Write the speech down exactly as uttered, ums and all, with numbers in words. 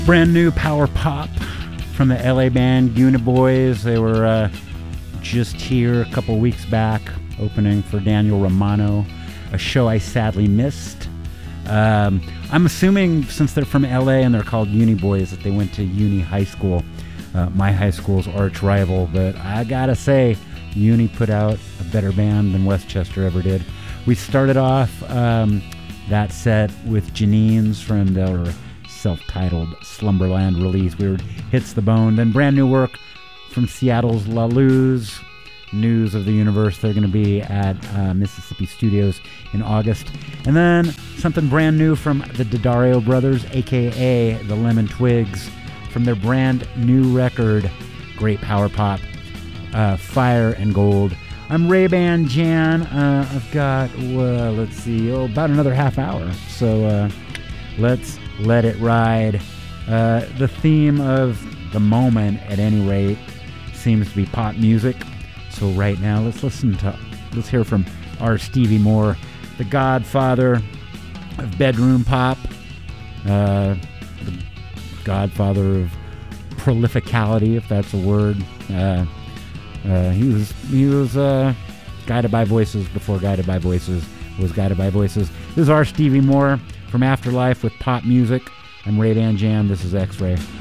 Brand new power pop from the L A band Uniboys. They were uh, just here a couple weeks back, opening for Daniel Romano, a show I sadly missed. Um, I'm assuming since they're from L A and they're called Uniboys that they went to Uni High School, uh, my high school's arch rival. But I gotta say, Uni put out a better band than Westchester ever did. We started off um, that set with Janine's from their self-titled Slumberland release. We were Hits the Bone. Then brand new work from Seattle's La Luz. News of the Universe. They're going to be at uh, Mississippi Studios in August. And then something brand new from the Daddario Brothers, a k a the Lemon Twigs, from their brand new record, great power pop, uh, Fire and Gold. I'm Ray-Ban Jan. Uh, I've got, uh, let's see, oh, about another half hour. So uh, let's let it ride. Uh, the theme of the moment, at any rate, seems to be pop music. So right now, let's listen to, let's hear from our Stevie Moore, the godfather of bedroom pop, uh, the godfather of prolificality, if that's a word. Uh, uh, he was he was uh, guided by voices before Guided by Voices was Guided by Voices. This is our Stevie Moore from Afterlife with pop music. I'm Ray-Ban Jan. This is X-Ray.